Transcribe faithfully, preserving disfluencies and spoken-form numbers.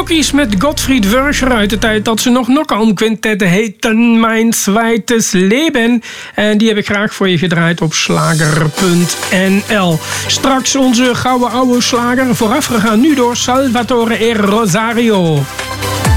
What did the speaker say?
Cookies met Gottfried Wörscher uit de tijd dat ze nog knock-on quintetten heten. Mijn zweites Leben. En die heb ik graag voor je gedraaid op slager punt n l. Straks onze gouden oude slager, voorafgegaan nu door Salvatore e Rosario.